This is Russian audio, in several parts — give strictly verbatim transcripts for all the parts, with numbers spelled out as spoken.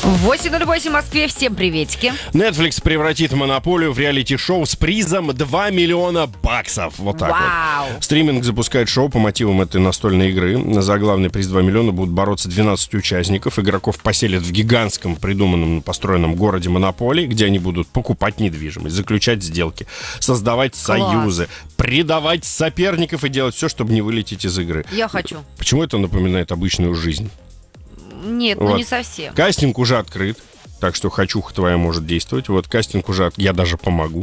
восемь ноль восемь в Москве. Всем приветики. Netflix превратит монополию в реалити-шоу с призом два миллиона баксов. Вот так Вау. вот. Стриминг запускает шоу по мотивам этой настольной игры. За главный приз два миллиона будут бороться двенадцать участников. Игроков поселят в гигантском придуманном, построенном городе монополии, где они будут покупать недвижимость, заключать сделки, создавать Класс. союзы, предавать соперников и делать все, чтобы не вылететь из игры. Я хочу. Почему это напоминает обычную жизнь? Нет, Вот. ну не совсем. Кастинг уже открыт, так что хочуха твоя может действовать. Вот кастинг уже, от... я даже помогу.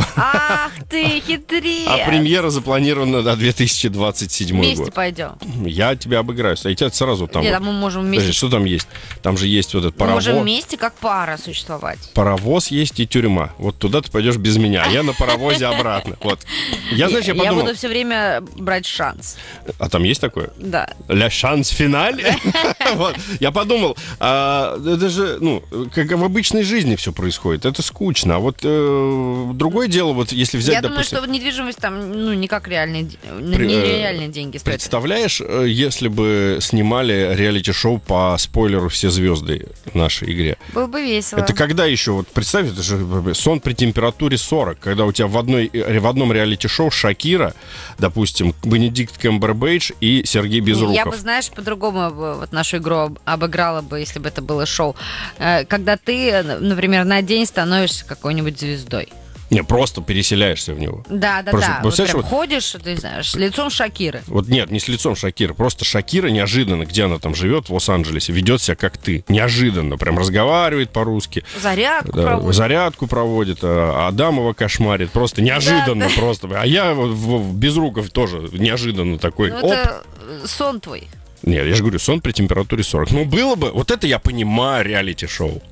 Ах ты, хитрец. А премьера запланирована на две тысячи двадцать седьмой Вместе год. пойдем. Я тебя обыграю. А я тебя сразу там... Нет, вот- а мы можем Подожди, вместе. что там есть? Там же есть вот этот Мы паровоз. можем вместе как пара существовать. Паровоз есть и тюрьма. Вот туда ты пойдешь без меня, а я на паровозе обратно. Вот. Я, знаешь, я Я подумал... буду все время брать шанс. А там есть такое? Да. Ля шанс финале. Вот. Я подумал, а, это же, ну, как в обычной жизни все происходит. Это скучно. А вот э, другое дело, вот если взять, Я думаю, допустим... что недвижимость там, ну, не как реальные, де- При- нереальные деньги стоят. Представляешь, э, если бы снимали реалити-шоу по спойлеру «Все звезды» в нашей игре? Было бы весело. Это когда еще, вот представь, это же сон при температуре сорок, когда у тебя в, одной, в одном реалити-шоу Шакира, допустим, Бенедикт Камбербэтч и Сергей Безруков. Я бы, знаешь, по-другому бы вот нашу игру об- обыграла бы, если бы это было шоу. Э, Когда ты, например, на день становишься какой-нибудь звездой. Не, просто переселяешься в него. Да, да, Просто, да. Вот представляешь, прям вот- ходишь, ты знаешь, с лицом Шакиры. Вот нет, не с лицом Шакира, просто Шакира неожиданно, где она там живет, в Лос-Анджелесе, ведет себя как ты. Неожиданно, прям разговаривает по-русски. Зарядку Да, проводишь. зарядку проводит, а Адамова кошмарит. Просто неожиданно Да, да. просто. А я вот в, в Безруков тоже неожиданно такой. Ну, Оп. это сон твой. Нет, я же говорю, сон при температуре сорок. Ну, было бы, вот это я понимаю, реалити-шоу.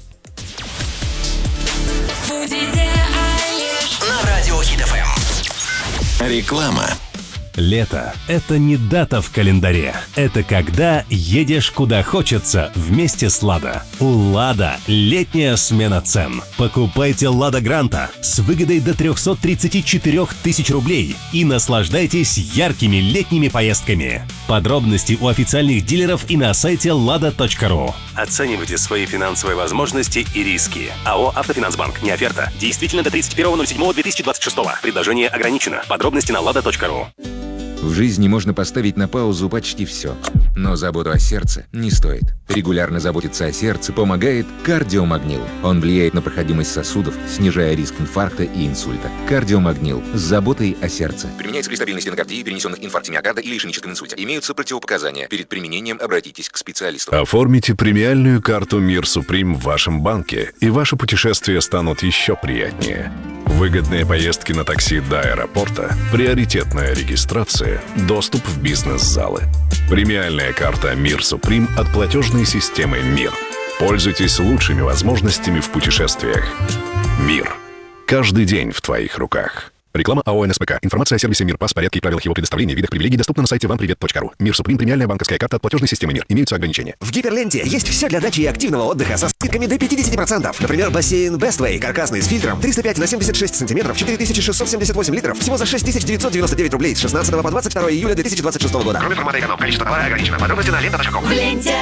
На радио Хит эф эм. Реклама. Лето – это не дата в календаре. Это когда едешь куда хочется вместе с «Лада». У «Лада» летняя смена цен. Покупайте «Лада Гранта» с выгодой до триста тридцать четыре тысячи рублей и наслаждайтесь яркими летними поездками. Подробности у официальных дилеров и на сайте лада точка ру. Оценивайте свои финансовые возможности и риски. АО «Автофинансбанк». Не оферта. Действительно до тридцать первого ноль седьмого две тысячи двадцать шестого. Предложение ограничено. Подробности на лада точка ру. В жизни можно поставить на паузу почти все. Но заботу о сердце не стоит. Регулярно заботиться о сердце помогает кардиомагнил. Он влияет на проходимость сосудов, снижая риск инфаркта и инсульта. Кардиомагнил с заботой о сердце. Применяется при стабильной стенокардии, перенесенных инфаркте миокарда или ишемическом инсульте. Имеются противопоказания. Перед применением обратитесь к специалисту. Оформите премиальную карту «Мир Суприм» в вашем банке, и ваши путешествия станут еще приятнее. Выгодные поездки на такси до аэропорта, приоритетная регистрация, доступ в бизнес-залы. Премиальная карта «Мир Суприм» от платежной системы «Мир». Пользуйтесь лучшими возможностями в путешествиях. «Мир». Каждый день в твоих руках. Реклама АО «эн эс пэ ка». Информация о сервисе «Мир Пас», порядке и правилах его предоставления, видах привилегий доступна на сайте вам привет точка ру. «Мир Суприм» – премиальная банковская карта от платежной системы «Мир». Имеются ограничения. В Гиперленте есть все для дачи и активного отдыха со скидками до пятьдесят процентов. Например, бассейн Bestway, каркасный с фильтром, триста пять на семьдесят шесть сантиметров, четыре тысячи шестьсот семьдесят восемь литров, всего за шесть тысяч девятьсот девяносто девять рублей с шестнадцатого по двадцать второе июля две тысячи двадцать шестого года. Кроме формата эконом, количество товара ограничено. Подробности на лента точка ком.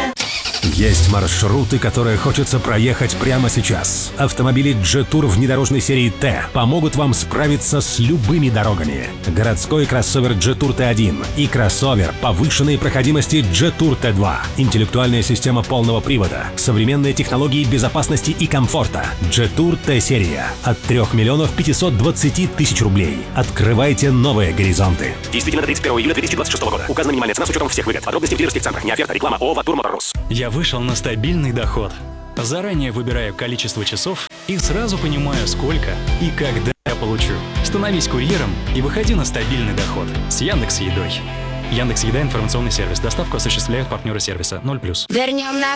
Есть маршруты, которые хочется проехать прямо сейчас. Автомобили Jetour внедорожной серии Т помогут вам справиться с любыми дорогами. Городской кроссовер Jetour Т один и кроссовер повышенной проходимости Jetour Т два. Интеллектуальная система полного привода, современные технологии безопасности и комфорта. Jetour Т-серия от трёх миллионов пятисот двадцати тысяч рублей. Открывайте новые горизонты. Действительно до тридцать первого июля две тысячи двадцать шестого года. Указана минимальная цена с учетом всех выгод. Подробности в дилерских центрах. Не оферта. Реклама ООО «Ватур Моторус». Я вышел на стабильный доход. Заранее выбираю количество часов и сразу понимаю, сколько и когда я получу. Становись курьером и выходи на стабильный доход с Яндекс.Едой. Яндекс.Еда — информационный сервис. Доставку осуществляют партнеры сервиса. ноль плюс. Вернем на